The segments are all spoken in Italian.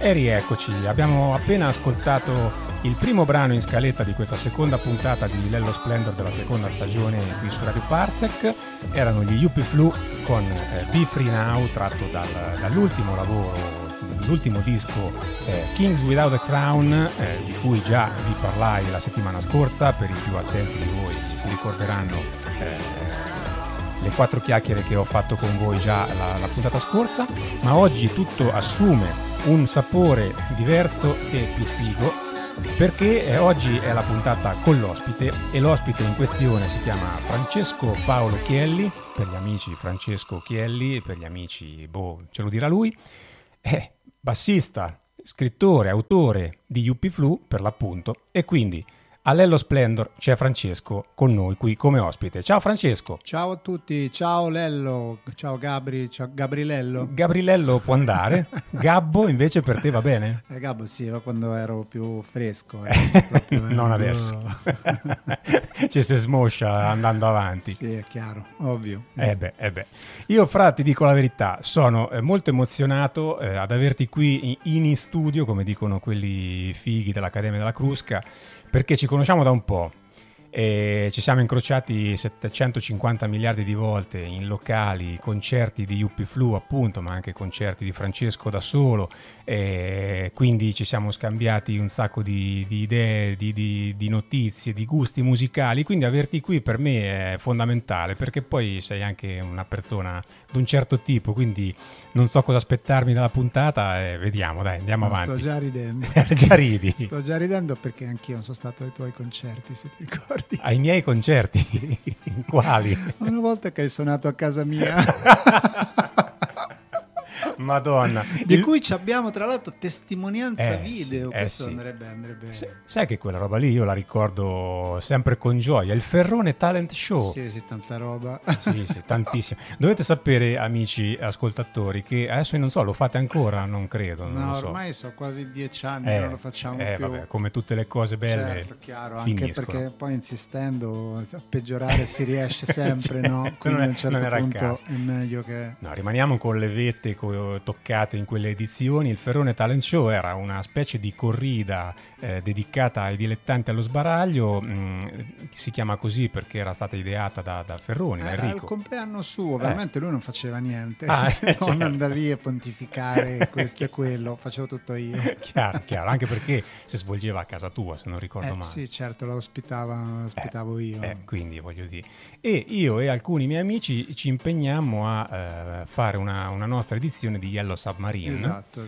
E rieccoci, abbiamo appena ascoltato il primo brano in scaletta di questa seconda puntata di Lello Splendor della seconda stagione qui su Radio Parsec. Erano gli Yuppie Flu con Be Free Now, tratto dall'ultimo lavoro, l'ultimo disco Kings Without a Crown, di cui già vi parlai la settimana scorsa. Per i più attenti di voi si ricorderanno le 4 chiacchiere che ho fatto con voi già la puntata scorsa, ma oggi tutto assume un sapore diverso e più figo, perché oggi è la puntata con l'ospite, e l'ospite in questione si chiama Francesco Paolo Chielli, per gli amici Francesco Chielli, per gli amici ce lo dirà lui. È bassista, scrittore, autore di Yuppie Flu per l'appunto, e quindi a Lello Splendor c'è Francesco con noi qui come ospite. Ciao Francesco. Ciao a tutti, ciao Lello, ciao Gabri, ciao Gabrilello. Gabrilello può andare, Gabbo invece per te va bene? Gabbo sì, quando ero più fresco. Non adesso. Ci si smoscia andando avanti. Sì, è chiaro, ovvio. Io fra, ti dico la verità, sono molto emozionato ad averti qui in studio, come dicono quelli fighi dell'Accademia della Crusca, perché ci conosciamo da un po'. Ci siamo incrociati 750 miliardi di volte in locali, concerti di Yuppie Flu appunto, ma anche concerti di Francesco da solo, quindi ci siamo scambiati un sacco di idee, di notizie, di gusti musicali, quindi averti qui per me è fondamentale, perché poi sei anche una persona di un certo tipo, quindi non so cosa aspettarmi dalla puntata e vediamo, dai, andiamo avanti. Sto già ridendo. Già ridi? Sto già ridendo perché anch'io non sono stato ai tuoi concerti, se ti ricordi. Ai miei concerti? Sì. Quali? Una volta che hai suonato a casa mia. Madonna. Di cui ci abbiamo tra l'altro testimonianza video. Sì, questo sì. andrebbe... Sai che quella roba lì io la ricordo sempre con gioia. Il Ferrone Talent Show. Sì, tanta roba. Sì, tantissimo. Dovete sapere, amici ascoltatori, che adesso io non so, lo fate ancora? Non credo. Non no, lo so. Ormai sono quasi 10 anni che non lo facciamo più. Vabbè, come tutte le cose belle. Certo, chiaro, finiscono. Anche perché poi insistendo a peggiorare si riesce sempre, no? Quindi a un certo punto è meglio che... No, rimaniamo con le vette toccate in quelle edizioni. Il Ferrone Talent Show era una specie di corrida dedicata ai dilettanti allo sbaraglio, si chiama così perché era stata ideata da Ferrone, da Enrico. Era il compleanno suo, veramente lui non faceva niente, certo. Non andare lì a pontificare questo e quello, facevo tutto io. Chiaro, anche perché si svolgeva a casa tua, se non ricordo male. Sì, certo, lo ospitavo io. Quindi voglio dire. E io e alcuni miei amici ci impegniamo a fare una nostra edizione di Yellow Submarine. Esatto.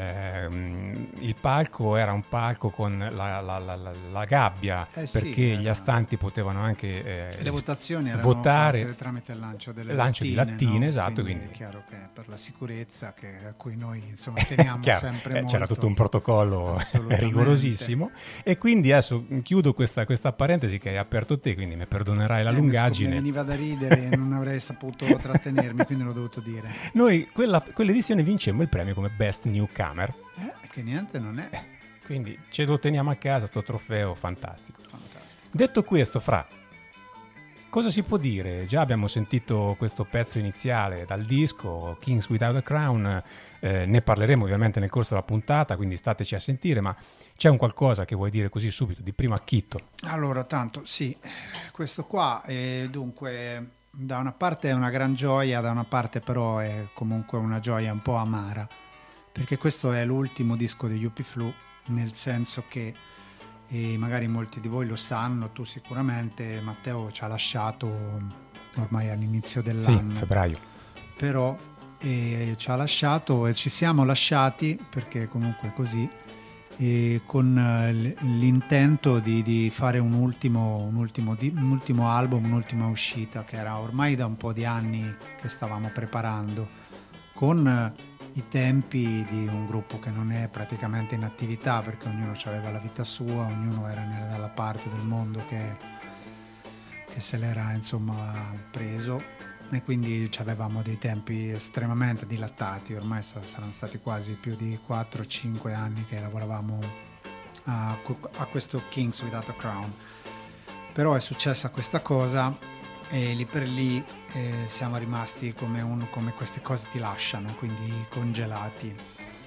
Il palco era un palco con la gabbia, perché gli astanti potevano anche le votazioni erano votare fatte tramite il lancio di lattine, no? Esatto, quindi è chiaro che per la sicurezza a cui noi insomma teniamo sempre molto. C'era tutto un protocollo rigorosissimo, e quindi adesso chiudo questa parentesi che hai aperto te, quindi mi perdonerai la lungaggine. Mi veniva da ridere e non avrei saputo trattenermi, quindi l'ho dovuto dire. Noi quell'edizione vincemmo il premio come Best Newcomer, che niente non è. Quindi ce lo teniamo a casa sto trofeo fantastico. Detto questo, Fra, cosa si può dire? Già abbiamo sentito questo pezzo iniziale dal disco Kings Without a Crown, ne parleremo ovviamente nel corso della puntata, quindi stateci a sentire, ma c'è un qualcosa che vuoi dire così subito, di primo acchitto? Allora, tanto sì, questo qua dunque da una parte è una gran gioia, da una parte però è comunque una gioia un po' amara, perché questo è l'ultimo disco degli Yuppie Flu, nel senso che magari molti di voi lo sanno, tu sicuramente, Matteo ci ha lasciato ormai all'inizio dell'anno. Sì, febbraio. Però ci ha lasciato e ci siamo lasciati, perché comunque è così, con l'intento di fare un ultimo album, un'ultima uscita, che era ormai da un po' di anni che stavamo preparando, con i tempi di un gruppo che non è praticamente in attività, perché ognuno aveva la vita sua, ognuno era dalla parte del mondo che se l'era insomma preso, e quindi avevamo dei tempi estremamente dilatati. Ormai saranno stati quasi più di 4-5 anni che lavoravamo a questo Kings Without a Crown. Però è successa questa cosa e lì per lì siamo rimasti come queste cose ti lasciano, quindi congelati.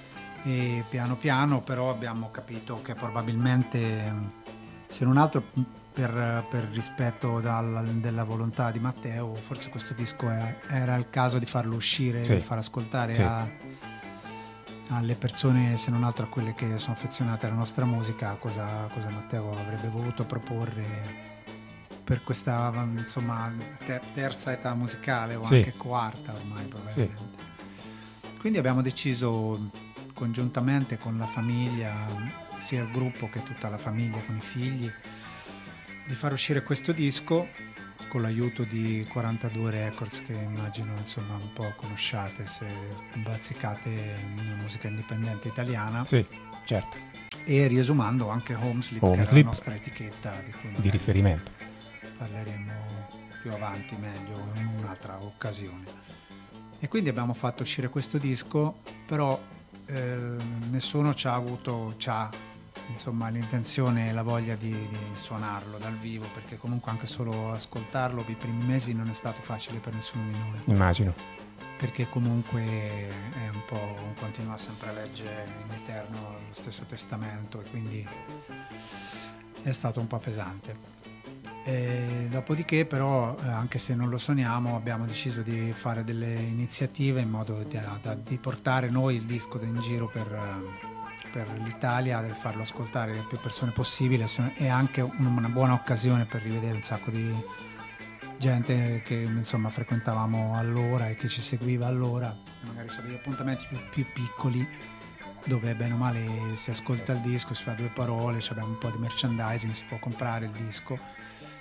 e piano piano però abbiamo capito che probabilmente, se non altro per rispetto della volontà di Matteo, forse questo disco era il caso di farlo uscire, Sì. di far ascoltare Sì. alle persone, se non altro a quelle che sono affezionate alla nostra musica, cosa Matteo avrebbe voluto proporre per questa, insomma, terza età musicale, o Sì. anche quarta ormai probabilmente. Sì. Quindi abbiamo deciso congiuntamente con la famiglia, sia il gruppo che tutta la famiglia con i figli, di far uscire questo disco con l'aiuto di 42 Records, che immagino insomma un po' conosciate se bazzicate nella musica indipendente italiana. Sì, certo. E riesumando anche Homeslip, che era la nostra etichetta di riferimento. Parleremo più avanti meglio in un'altra occasione. E quindi abbiamo fatto uscire questo disco, però nessuno c'ha insomma l'intenzione e la voglia di suonarlo dal vivo, perché comunque anche solo ascoltarlo i primi mesi non è stato facile per nessuno di noi. Immagino. Perché comunque è un po' continua sempre a leggere in eterno lo stesso testamento, e quindi è stato un po' pesante. Dopodiché però, anche se non lo suoniamo, abbiamo deciso di fare delle iniziative in modo di portare noi il disco in giro per l'Italia, e farlo ascoltare a più persone possibile. È anche una buona occasione per rivedere un sacco di gente che insomma frequentavamo allora e che ci seguiva allora, magari sono degli appuntamenti più piccoli, dove bene o male si ascolta il disco, si fa due parole, abbiamo un po' di merchandising, si può comprare il disco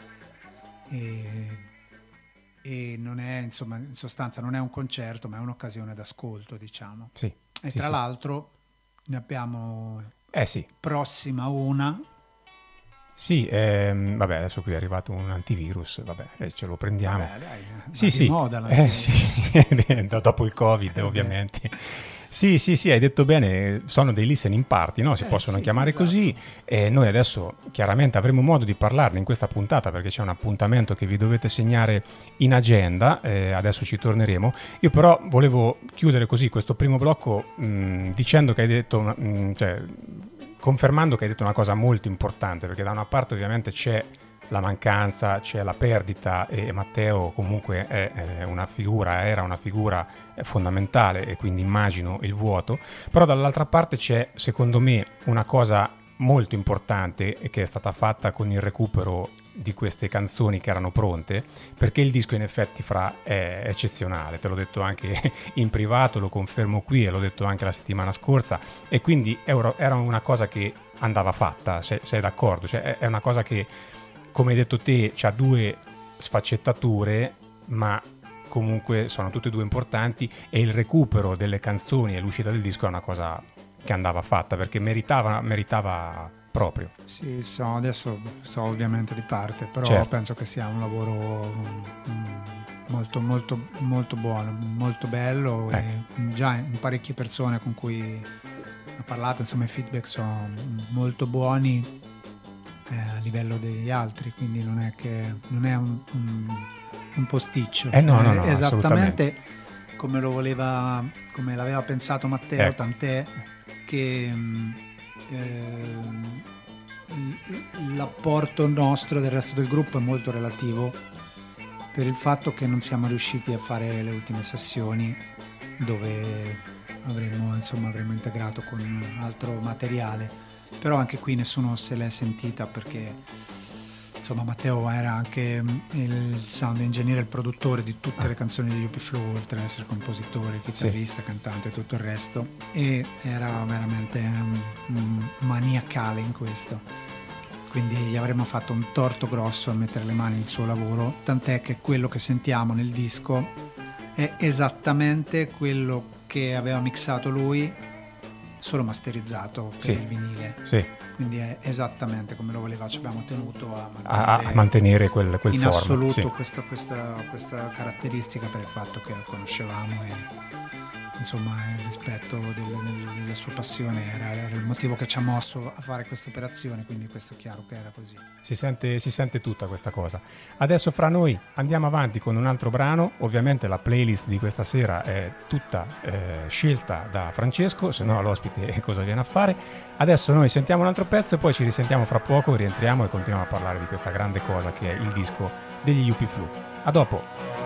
e non è, insomma, in sostanza non è un concerto, ma è un'occasione d'ascolto, diciamo. Sì, e sì, tra sì. l'altro ne abbiamo sì. prossima una. Sì, vabbè, adesso qui è arrivato un antivirus, vabbè, ce lo prendiamo. Vabbè, dai, sì, sì. Moda, sì. Dopo il Covid, ovviamente. Sì, hai detto bene, sono dei listening party, no? Si possono chiamare esatto. Così. E noi adesso chiaramente avremo modo di parlarne in questa puntata, perché c'è un appuntamento che vi dovete segnare in agenda, adesso ci torneremo. Io però volevo chiudere così questo primo blocco dicendo che hai detto, confermando che hai detto una cosa molto importante, perché da una parte ovviamente c'è la mancanza, c'è la perdita, e Matteo comunque era una figura fondamentale, e quindi immagino il vuoto, però dall'altra parte c'è secondo me una cosa molto importante che è stata fatta con il recupero di queste canzoni che erano pronte, perché il disco in effetti è eccezionale, te l'ho detto anche in privato, lo confermo qui e l'ho detto anche la settimana scorsa, e quindi era una cosa che andava fatta, sei d'accordo? Cioè, è una cosa che, come hai detto te, c'ha due sfaccettature, ma comunque sono tutte e due importanti, e il recupero delle canzoni e l'uscita del disco è una cosa che andava fatta, perché meritava proprio. Sì, adesso sto ovviamente di parte, però certo. Penso che sia un lavoro molto molto molto buono, molto bello, e già in parecchie persone con cui ho parlato, insomma i feedback sono molto buoni a livello degli altri, quindi non è un posticcio, no, esattamente come l'aveva pensato Matteo, tant'è che l'apporto nostro del resto del gruppo è molto relativo, per il fatto che non siamo riusciti a fare le ultime sessioni dove avremmo integrato con altro materiale, però anche qui nessuno se l'è sentita, perché insomma Matteo era anche il sound engineer, il produttore di tutte le canzoni di UP Flu, oltre ad essere compositore, chitarrista, cantante e tutto il resto, e era veramente maniacale in questo, quindi gli avremmo fatto un torto grosso a mettere le mani nel suo lavoro, tant'è che quello che sentiamo nel disco è esattamente quello che aveva mixato lui, solo masterizzato per il vinile. Quindi è esattamente come lo voleva, ci abbiamo tenuto a mantenere quel in format, assoluto questa caratteristica, per il fatto che lo conoscevamo e insomma il rispetto della sua passione era il motivo che ci ha mosso a fare questa operazione, quindi questo è chiaro che era così. Si sente tutta questa cosa. Adesso fra noi andiamo avanti con un altro brano. Ovviamente la playlist di questa sera è tutta scelta da Francesco, se no l'ospite cosa viene a fare. Adesso noi sentiamo un altro pezzo e poi ci risentiamo fra poco, rientriamo e continuiamo a parlare di questa grande cosa che è il disco degli UP Flu. A dopo!